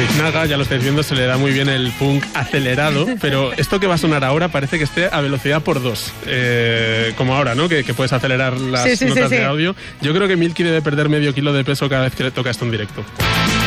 biznaga, ya lo estáis viendo, se le da muy bien el punk acelerado, pero esto que va a sonar ahora parece que esté a velocidad por 2, como ahora, ¿no? Que puedes acelerar las notas de audio. Yo creo que Milky debe perder medio kilo de peso cada vez que le toca esto en directo.